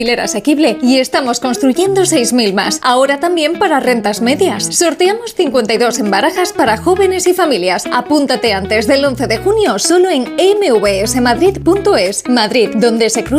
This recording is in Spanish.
Asequible y estamos construyendo 6.000 más, ahora también para rentas medias. Sorteamos 52 en Barajas para jóvenes y familias. Apúntate antes del 11 de junio solo en mvsmadrid.es. Madrid, donde se cruzan